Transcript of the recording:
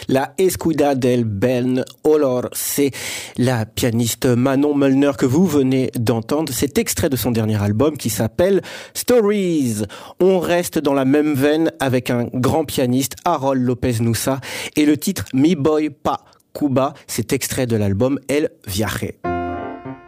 La Escuela del Ben Olor, c'est la pianiste Manon Molnar que vous venez d'entendre. C'est extrait de son dernier album qui s'appelle Stories. On reste dans la même veine avec un grand pianiste, Harold Lopez Nussa, et le titre Mi Boy Pa Cuba, c'est extrait de l'album El Viaje.